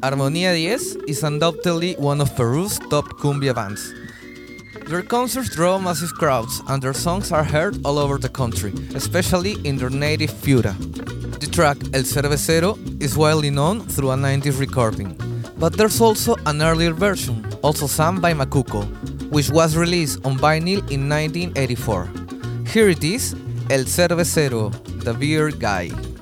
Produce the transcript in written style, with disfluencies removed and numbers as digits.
Armonía 10 is undoubtedly one of Peru's top cumbia bands. Their concerts draw massive crowds and their songs are heard all over the country, especially in their native Piura. The track El Cervecero is widely known through a 90s recording, but there's also an earlier version, also sung by Macuco, which was released on vinyl in 1984. Here it is, El Cervecero, the Beer Guy.